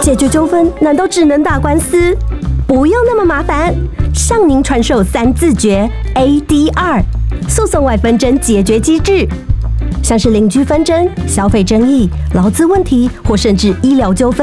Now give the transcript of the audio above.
解决纠纷难道只能打官司？不用那么麻烦，向您传授3字诀 ADR 诉讼外纷争解决机制，像是邻居纷争、消费争议、劳资问题或甚至医疗纠纷。